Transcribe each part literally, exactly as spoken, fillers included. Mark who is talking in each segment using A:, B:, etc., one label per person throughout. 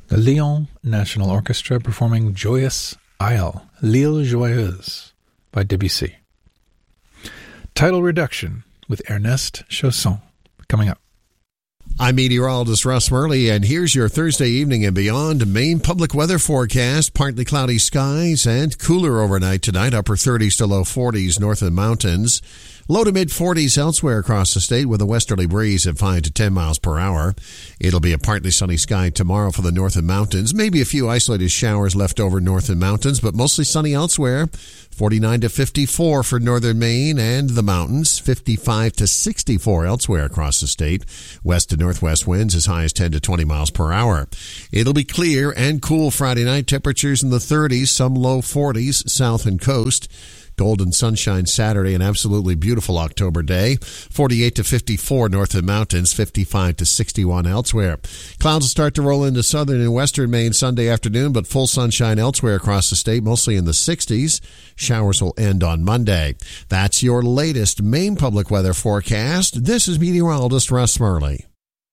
A: The Lyon National Orchestra performing Joyous Isle, L'Île Joyeuse by Debussy. Title reduction with Ernest Chausson coming up.
B: I'm meteorologist Russ Murley, and here's your Thursday evening and beyond Maine public weather forecast. Partly cloudy skies and cooler overnight tonight, upper thirties to low forties north of the mountains. Low to mid-forties elsewhere across the state with a westerly breeze at five to ten miles per hour. It'll be a partly sunny sky tomorrow for the north and mountains. Maybe a few isolated showers left over north and mountains, but mostly sunny elsewhere. forty-nine to fifty-four for northern Maine and the mountains. fifty-five to sixty-four elsewhere across the state. West to northwest winds as high as ten to twenty miles per hour. It'll be clear and cool Friday night. Temperatures in the thirties, some low forties south and coast. Golden sunshine Saturday, an absolutely beautiful October day. forty-eight to fifty-four north of the mountains, fifty-five to sixty-one elsewhere. Clouds will start to roll into southern and western Maine Sunday afternoon, but full sunshine elsewhere across the state, mostly in the sixties. Showers will end on Monday. That's your latest Maine public weather forecast. This is meteorologist Russ Murley.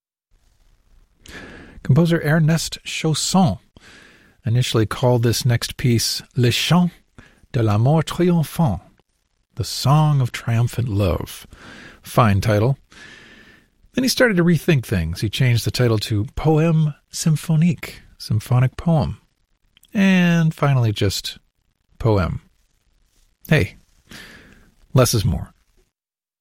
A: Composer Ernest Chausson initially called this next piece Le Chant de l'amour triomphant, the Song of Triumphant Love. Fine title. Then he started to rethink things. He changed the title to Poème symphonique, symphonic poem. And finally just Poème. Hey, less is more.